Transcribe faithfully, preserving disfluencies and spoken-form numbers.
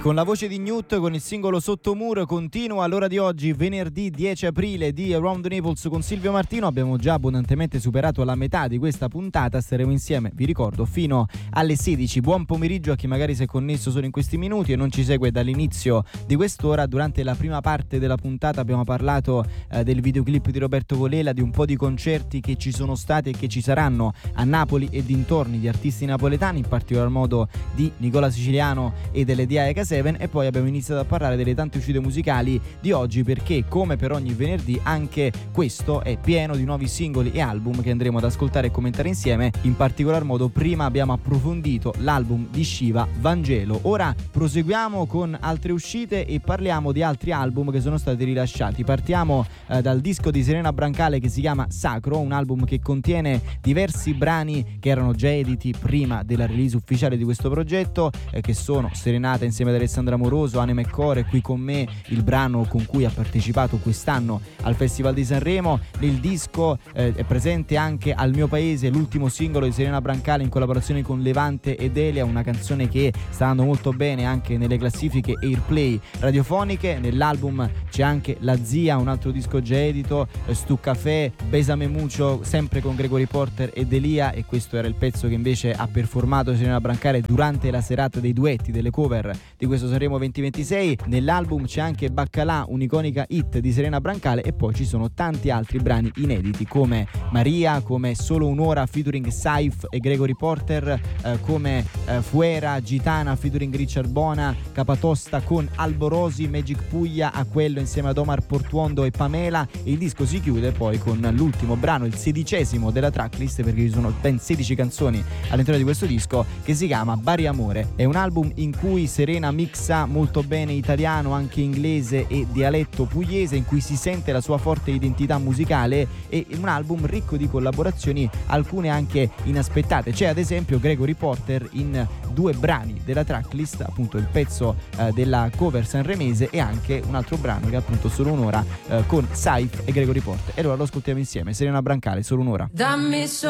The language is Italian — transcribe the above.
Con la voce di Newt, con il singolo Sottomuro, continua all'ora di oggi, venerdì dieci aprile, di Around the Naples con Silvio Martino. Abbiamo già abbondantemente superato la metà di questa puntata, staremo insieme, vi ricordo, fino alle sedici. Buon pomeriggio a chi magari si è connesso solo in questi minuti e non ci segue dall'inizio di quest'ora. Durante la prima parte della puntata abbiamo parlato eh, del videoclip di Roberto Volela, di un po' di concerti che ci sono stati e che ci saranno a Napoli e dintorni di artisti napoletani, in particolar modo di Nicola Siciliano e delle D I H sette, e poi abbiamo iniziato a parlare delle tante uscite musicali di oggi, perché come per ogni venerdì anche questo è pieno di nuovi singoli e album che andremo ad ascoltare e commentare insieme. In particolar modo prima abbiamo approfondito l'album di Shiva, Vangelo. Ora proseguiamo con altre uscite e parliamo di altri album che sono stati rilasciati. Partiamo eh, dal disco di Serena Brancale che si chiama Sacro, un album che contiene diversi brani che erano già editi prima della release ufficiale di questo progetto, eh, che sono Serenata insieme ad Alessandra Moroso, Anima e Core, Qui con me, il brano con cui ha partecipato quest'anno al Festival di Sanremo. Nel disco eh, è presente anche Al mio paese, l'ultimo singolo di Serena Brancale in collaborazione con Levante ed Elia, una canzone che sta andando molto bene anche nelle classifiche Airplay radiofoniche. Nell'album c'è anche La Zia, un altro disco già edito, Stu Café, Besame Mucho, sempre con Gregory Porter ed Elia, e questo era il pezzo che invece ha performato Serena Brancale durante la serata dei duetti, delle cover di questo Sanremo duemilaventisei. Nell'album c'è anche Baccalà, un'iconica hit di Serena Brancale, e poi ci sono tanti altri brani inediti come Maria, come Solo un'ora featuring Saif e Gregory Porter, eh, come eh, Fuera, Gitana featuring Richard Bona, Capatosta con Alborosi, Magic Puglia, A quello insieme ad Omar Portuondo e Pamela. Il disco si chiude poi con l'ultimo brano, il sedicesimo della tracklist, perché ci sono ben sedici canzoni all'interno di questo disco, che si chiama Bari Amore. È un album in cui Serena mixa molto bene italiano, anche inglese e dialetto pugliese, in cui si sente la sua forte identità musicale, e un album ricco di collaborazioni, alcune anche inaspettate. C'è ad esempio Gregory Porter in due brani della tracklist, appunto il pezzo eh, della cover sanremese, e anche un altro brano che è appunto Solo un'ora eh, con Saif e Gregory Porter. E allora lo ascoltiamo insieme, Serena Brancale, Solo un'ora. Dammi